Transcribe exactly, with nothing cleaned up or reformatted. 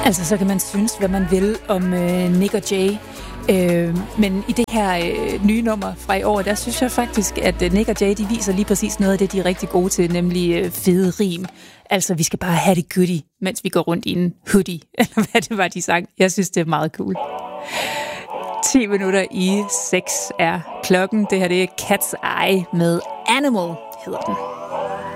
Altså, så kan man synes, hvad man vil om øh, Nick og Jay. Øh, men i det her øh, nye nummer fra i år, der synes jeg faktisk, at øh, Nick og Jay, de viser lige præcis noget af det, de er rigtig gode til, nemlig øh, fede rim. Altså, vi skal bare have det goodie, mens vi går rundt i en hoodie, eller hvad det var, de sang. Jeg synes, det er meget cool. ti minutter i seks er klokken. Det her, det er Cat's Eye med Animal, hedder den.